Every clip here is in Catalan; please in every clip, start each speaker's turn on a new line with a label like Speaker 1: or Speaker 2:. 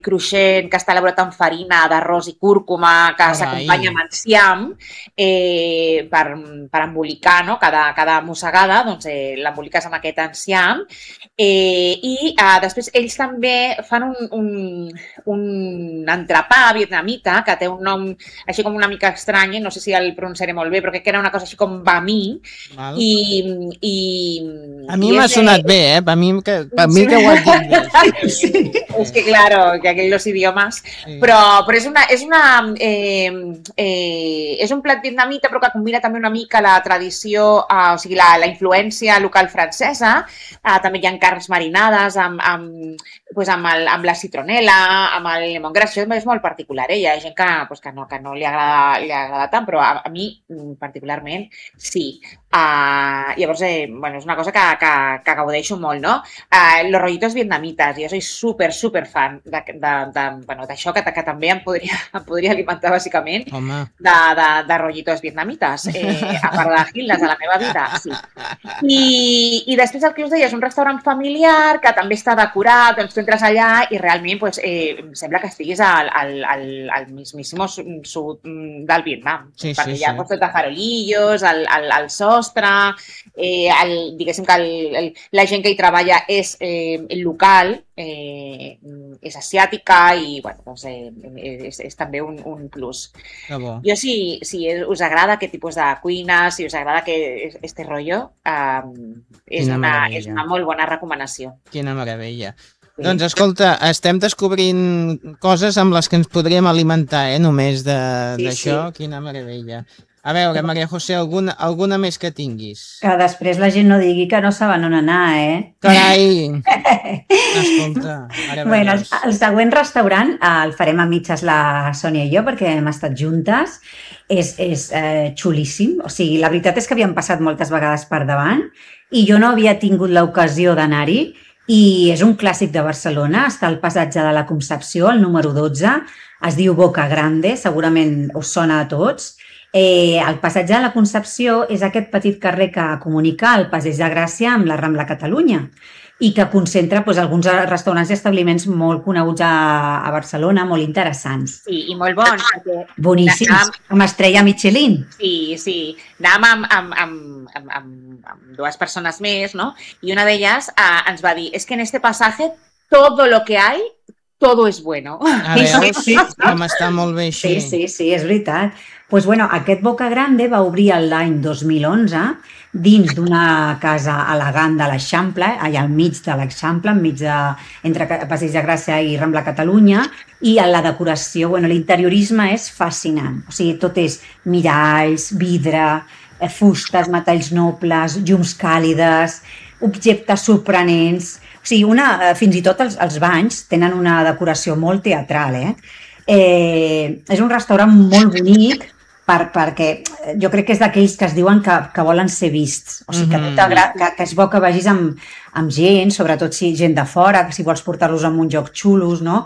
Speaker 1: cruixent, que està elaborat amb farina d'arròs i cúrcuma, que s'acompanya amb enciam per embolicar, no? Cada mossegada, doncs l'emboliques amb aquest enciam. I després ells també fan un entrepà vietnamita que té un nom així com una mica estrany, no sé si el pronunciaré molt bé, però crec que era una cosa així com bami.
Speaker 2: A mi m'ha sonat bé, per mi que ho has dit bé.
Speaker 1: Es que claro, que aquí los idiomas, però és un plat vietnamita però que combina també una mica la tradició, o sigui, la influència local francesa. També hi ha carns marinades amb la citronela, amb el lemongrass. Això és molt particular, hi ha gent que no li agrada tant, però a mi particularment sí. Llavors, és una cosa que gaudeixo molt, no? Los rollitos vietnamites, jo soy super fan d'això, que també em podria alimentar bàsicament de rollitos vietnamites, a part de Gildes, de la meva vida, sí. I després el que us deia és un restaurant familiar que també està decorat, doncs tu entres allà i realment sembla que estiguis al mismísimo sud del Vietnam, perquè hi ha tot de farolillos, el sostre, diguéssim que la gent que hi treballa és local, és asiàtica i és també un plus. Jo si us agrada aquest tipus de cuina, si us agrada este rollo, és una molt bona recomanació.
Speaker 2: Quina meravella. Doncs escolta, estem descobrint coses amb les que ens podríem alimentar, només d'això. Quina meravella. A veure, Maria José, alguna més que tinguis?
Speaker 3: Que després la gent no digui que no saben on anar,
Speaker 2: Carai! Escolta, ara
Speaker 3: veus. El següent restaurant el farem a mitges la Sònia i jo, perquè hem estat juntes. És xulíssim. O sigui, la veritat és que havíem passat moltes vegades per davant i jo no havia tingut l'ocasió d'anar-hi. I és un clàssic de Barcelona, està al passatge de la Concepció, el número 12, es diu Boca Grande, segurament us sona a tots. El passatge de la Concepció és aquest petit carrer que comunica el Passeig de Gràcia amb la Rambla Catalunya i que concentra alguns restaurants i establiments molt coneguts a Barcelona, molt interessants.
Speaker 1: Sí, i molt bons.
Speaker 3: Boníssims, amb estrella Michelin.
Speaker 1: Sí. Anàvem amb dues persones més, ¿no? I una d'elles ens va dir, es que en este pasaje todo lo que hay, todo es bueno.
Speaker 2: A veure, com està molt bé així.
Speaker 3: Sí, és veritat. Doncs aquest Boca Grande va obrir l'any 2011 dins d'una casa elegant de l'Eixample, allà al mig de l'Eixample, entre Passeig de Gràcia i Rambla Catalunya, i la decoració, l'interiorisme és fascinant. O sigui, tot és miralls, vidre, fustes, metalls nobles, llums càlides, objectes sorprenents. O sigui, fins i tot els banys tenen una decoració molt teatral. És un restaurant molt bonic perquè jo crec que és d'aquells que es diuen que volen ser vists. O sigui, que és bo que vagis amb gent, sobretot si gent de fora, que si vols portar-los a un lloc xulos, no?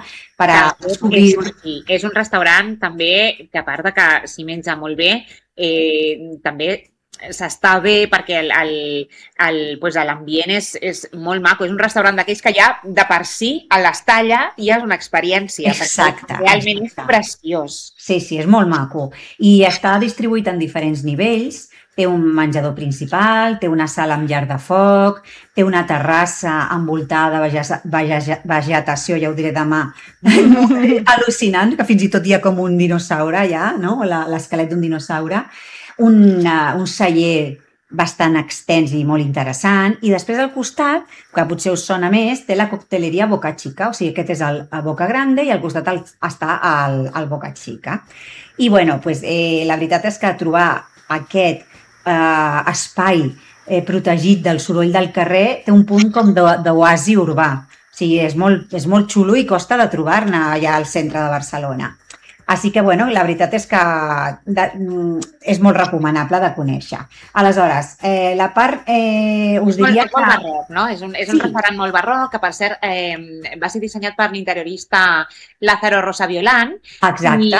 Speaker 1: És un restaurant també que a part de que s'hi menja molt bé, també s'està bé perquè l'ambient és molt maco. És un restaurant d'aquells que ja de per si a l'estalla ja és una experiència.
Speaker 3: Exacte.
Speaker 1: Realment és preciós.
Speaker 3: Sí, és molt maco. I està distribuït en diferents nivells. Té un menjador principal, té una sala amb llar de foc, té una terrassa envoltada de vegetació, ja ho diré demà, al·lucinant, que fins i tot hi ha com un dinosaure allà, no? L'esquelet d'un dinosaure. Un celler bastant extens i molt interessant, i després al costat, que potser us sona més, té la cocteleria Boca Chica, o sigui, aquest és el Boca Grande i al costat està el Boca Chica. I la veritat és que trobar aquest espai protegit del soroll del carrer té un punt com d'oasi urbà. O sigui, és molt xulo i costa de trobar-ne allà al centre de Barcelona. Així que, bueno, la veritat és que és molt recomanable de conèixer. Aleshores, la part, us diria
Speaker 1: És molt barroc, no? És un
Speaker 3: Sí.
Speaker 1: restaurant molt barroc, que per cert va ser dissenyat per l'interiorista Lázaro Rosaviolán.
Speaker 3: Exacte.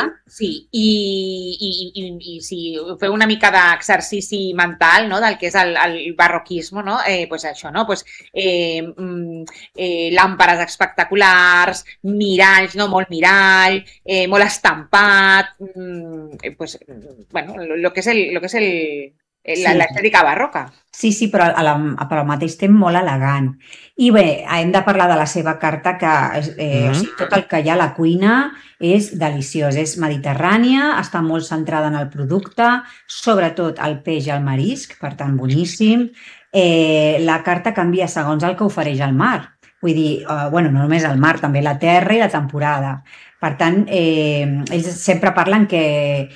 Speaker 1: I si feu una mica d'exercici mental, no?, del que és el barroquisme, no? Pues això, no? Pues, làmperes espectaculars, miralls, no? Molt mirall, molt estampat, pues, bueno, lo que és l'estètica barroca.
Speaker 3: Sí, però al mateix temps molt elegant. I bé, hem de parlar de la seva carta, que o sigui, tot el que hi ha a la cuina és deliciós. És mediterrània, està molt centrada en el producte, sobretot el peix i el marisc, per tant, boníssim. La carta canvia segons el que ofereix el mar. Vull dir, bueno, no només el mar, també la terra i la temporada. Per tant, ells sempre parlen que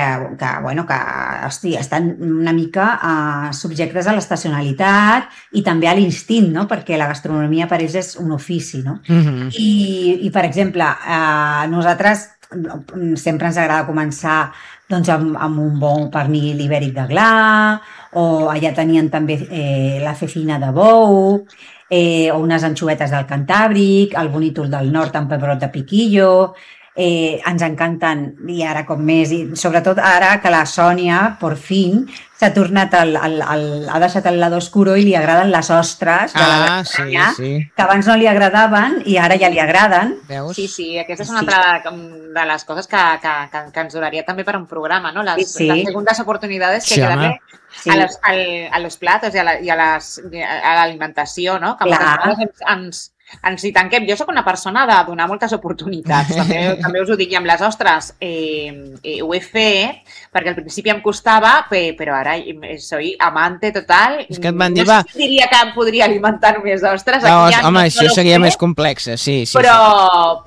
Speaker 3: hosti, estan una mica subjectes a l'estacionalitat i també a l'instint, no? Perquè la gastronomia per ells és un ofici, no? I per exemple, a nosaltres sempre ens agrada començar doncs, amb un bon pernil ibèric de gla, o allà tenien també la cecina de bou, o unes anxovetes del Cantàbric, el bonítol del nord amb pebrot de piquillo. Ens encanten, i ara com més, i sobretot ara que la Sònia, per fin, s'ha tornat ha deixat el lado oscuro i li agraden les ostres de la Bretanya, que abans no li agradaven i ara ja li agraden.
Speaker 2: Veus?
Speaker 1: Sí, aquesta és una altra de les coses que ens donaria també per un programa, no? Les segundas oportunidades que hay que darle a los platos i a l'alimentació, no? Que moltes vegades ens hi tanquem. Jo sóc una persona de donar moltes oportunitats. També us ho dic, i amb les ostres ho he fet, perquè al principi em costava, però ara soy amante total.
Speaker 2: És que et van dir,
Speaker 1: no sé si diria que em podria alimentar només d'ostres.
Speaker 2: Home, això seria més complex, sí.
Speaker 1: Però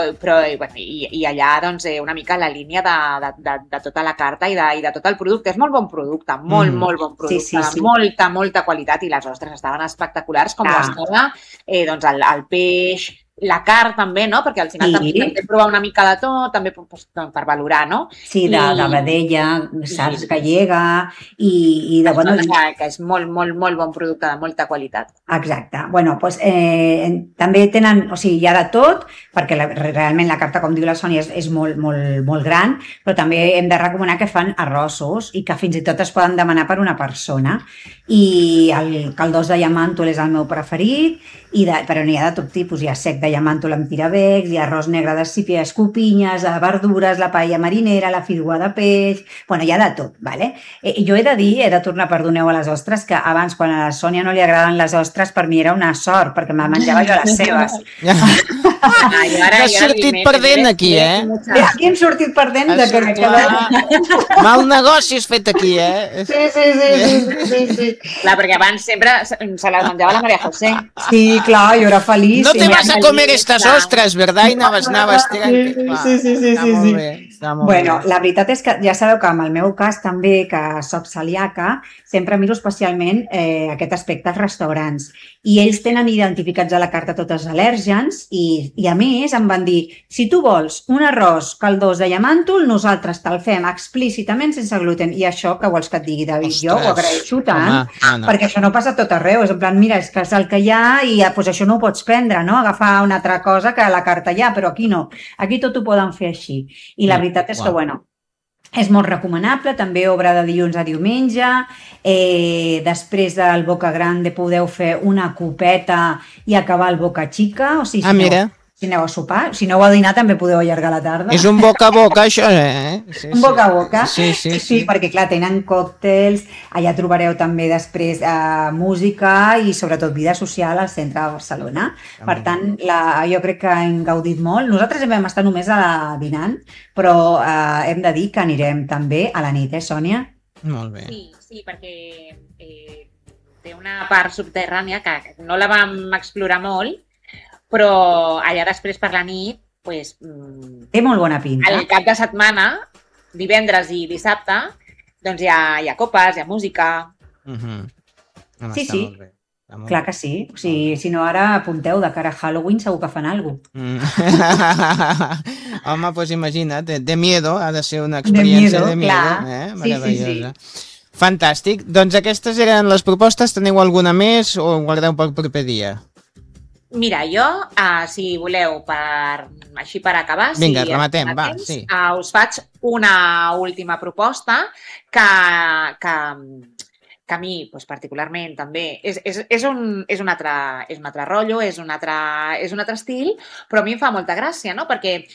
Speaker 1: i allà, doncs, una mica la línia de tota la carta i de tot el producte. És molt bon producte, molt bon producte, molta qualitat, i les ostres estaven espectaculars, com ho estava, doncs, el peix, la carn també, no? Perquè al final també hem de provar una mica de tot, també per valorar, no?
Speaker 3: Sí, de vedella, salsa gallega i de...
Speaker 1: Que és molt bon producte, de molta qualitat.
Speaker 3: Exacte. Bueno, doncs també tenen, o sigui, hi ha de tot, perquè realment la carta, com diu la Sònia, és molt gran, però també hem de recomanar que fan arrossos i que fins i tot es poden demanar per una persona. I el caldós de llamàntol és el meu preferit, però n'hi ha de tot tipus. Hi ha sec de llamàntol amb tirabecs, hi ha arròs negre de sípia, escopinyes, de verdures, la paella marinera, la fideuà de peix... Bueno, hi ha de tot, ¿vale? Jo he de tornar, perdoneu, a les ostres, que abans, quan a la Sònia no li agraden les ostres, per mi era una sort, perquè me menjava jo les seves.
Speaker 2: Has sortit perdent aquí,
Speaker 3: Aquí hem sortit perdent de que...
Speaker 2: Mal negoci has fet aquí,
Speaker 3: Sí.
Speaker 1: Clar, perquè abans sempre se les menjava la María José.
Speaker 3: Sí, clar, jo era feliç.
Speaker 2: No te vas a comer estas ostras, ¿verdad? I anaves tirant.
Speaker 3: Sí. Bueno, la veritat és que ja sabeu que en el meu cas també, que soc celíaca, sempre miro especialment aquest aspecte als restaurants. I ells tenen identificats a la carta tots els al·lèrgens i a més em van dir, si tu vols un arròs caldós de llamàntol, nosaltres te'l fem explícitament sense gluten. I això que vols que et digui, David, jo ho agraeixo tant, perquè això no passa a tot arreu. És en plan, mira, és que és el que hi ha i doncs això no ho pots prendre, no? Agafar una altra cosa que a la carta hi ha, però aquí no. Aquí tot ho poden fer així. I la veritat és que, bueno, és molt recomanable, també obre de dilluns a diumenge. Després del Boca Grande podeu fer una copeta i acabar el Boca Chica. O sigui,
Speaker 2: mira.
Speaker 3: Si aneu a sopar, si aneu a dinar també podeu allargar la tarda.
Speaker 2: És un boca a boca, això,
Speaker 3: Sí, un boca a boca.
Speaker 2: Sí,
Speaker 3: perquè clar, tenen còctels, allà trobareu també després música i sobretot vida social al centre de Barcelona. Per tant, jo crec que hem gaudit molt. Nosaltres vam estar només dinant, però hem de dir que anirem també a la nit, Sònia?
Speaker 2: Molt bé.
Speaker 1: Sí, perquè té una part subterrània que no la vam explorar molt, però allà després per la nit
Speaker 3: té molt bona pinta.
Speaker 1: Al cap de setmana, divendres i dissabte, doncs hi ha copes, hi ha música.
Speaker 3: Sí, clar que sí. O sigui, si no, ara apunteu, de cara a Halloween segur que fan alguna cosa.
Speaker 2: Home, pues imagina't, de miedo, ha de ser una
Speaker 3: De
Speaker 2: experiència
Speaker 3: miedo,
Speaker 2: de miedo,
Speaker 3: clar. Sí, sí, sí.
Speaker 2: meravellosa. Fantàstic. Doncs aquestes eren les propostes. Teniu alguna més o ho guardeu pel proper dia?
Speaker 1: Mira, jo, si voleu, així per acabar,
Speaker 2: Vinga,
Speaker 1: si ens
Speaker 2: rematem,
Speaker 1: dona
Speaker 2: va,
Speaker 1: temps,
Speaker 2: sí.
Speaker 1: us faig una última proposta que a mi, doncs, particularment, també és un altre rotllo, és un altre estil, però a mi em fa molta gràcia, no? Perquè